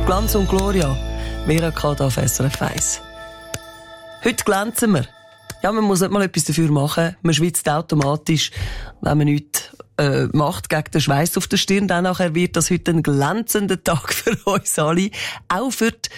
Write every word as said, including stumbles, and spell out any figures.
Glanz und Gloria. Vera Kada auf S R F eins. Heute glänzen wir. Ja, man muss nicht mal etwas dafür machen. Man schwitzt automatisch, wenn man nichts äh, macht gegen den Schweiß auf der Stirn. Dann nachher wird das heute ein glänzender Tag für uns alle. Auch für die